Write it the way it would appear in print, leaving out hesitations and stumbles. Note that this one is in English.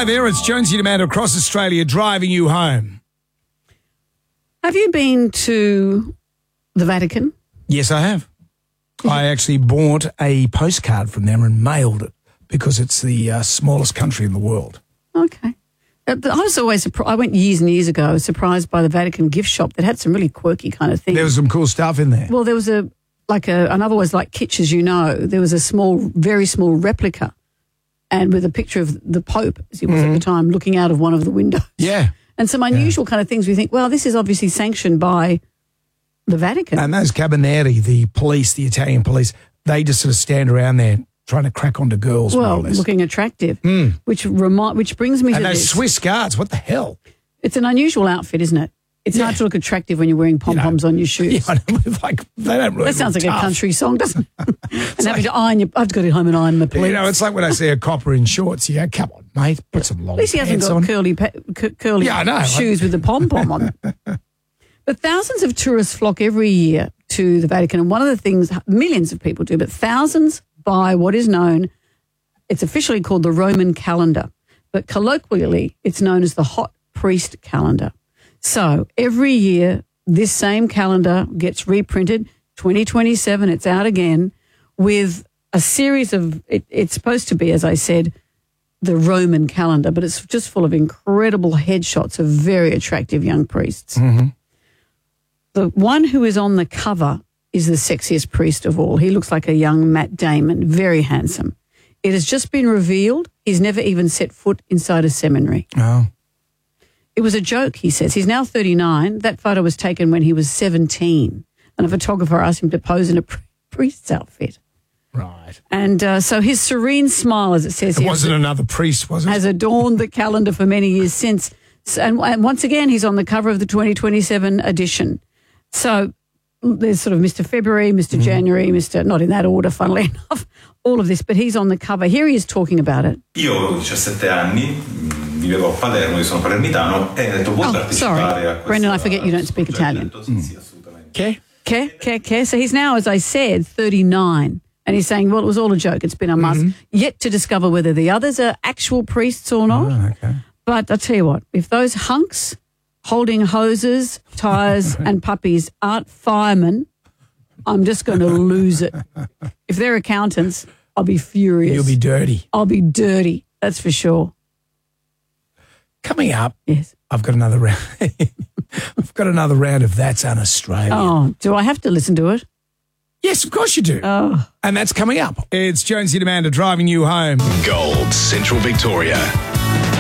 Hello there, it's Jonesy Demand across Australia driving you home. Have you been to the Vatican? Yes, I have. I actually bought a postcard from them and mailed it because it's the smallest country in the world. Okay. I was always surprised. I went years and years ago. I was surprised by the Vatican gift shop that had some really quirky kind of things. There was some cool stuff in there. Well, there was and I've always liked kitsch, as you know. There was a very small replica, and with a picture of the Pope, as he was at the time, looking out of one of the windows. Yeah. And some unusual kind of things. We think, well, this is obviously sanctioned by the Vatican. And those Carabinieri, the police, the Italian police, they just sort of stand around there trying to crack onto girls. Well, more or less. looking attractive, which brings me to And those this. Swiss guards, what the hell? It's an unusual outfit, isn't it? It's hard to look attractive when you're wearing pom-poms on your shoes. Yeah, I know, they don't really That sounds look like tough. a country song, doesn't it? And having to iron I've got to go home and iron my pleats. You know, it's like when I see a copper in shorts, you go, come on, mate, put some long At least he hasn't pants got on. curly Yeah, I know. shoes with a pom-pom on. But thousands of tourists flock every year to the Vatican. And one of the things millions of people do, but thousands buy what is known, it's officially called the Roman calendar, but colloquially it's known as the hot priest calendar. So every year this same calendar gets reprinted, 2027, it's out again, with a series of, it's supposed to be, as I said, the Roman calendar, but it's just full of incredible headshots of very attractive young priests. Mm-hmm. The one who is on the cover is the sexiest priest of all. He looks like a young Matt Damon, very handsome. It has just been revealed he's never even set foot inside a seminary. Oh. It was a joke, he says. He's now 39. That photo was taken when he was 17, and a photographer asked him to pose in a priest's outfit. Right. And so his serene smile, as it says It here, wasn't another priest, was it? has adorned the calendar for many years since. And once again, he's on the cover of the 2027 edition. So there's sort of Mr. February, Mr. January, Mr. not in that order, funnily enough, all of this, but he's on the cover. Here he is talking about it. Io avevo 17 anni, vivevo a Palermo, io sono palermitano, e ho detto vuoi partecipare sorry. a questo Brendan, I forget you don't speak Italian. Sì, assolutamente. Okay. So he's now, as I said, 39. And he's saying, well, it was all a joke. It's been a must. Yet to discover whether the others are actual priests or not. Oh, okay. But I'll tell you what, if those hunks holding hoses, tyres and puppies aren't firemen, I'm just going to lose it. If they're accountants, I'll be furious. You'll be dirty. I'll be dirty, that's for sure. Coming up, Yes. I've got another round. I've got another round of That's Un-Australian. Oh, do I have to listen to it? Yes, of course you do. Oh. And that's coming up. It's Jonesy Demander driving you home. Gold, Central Victoria.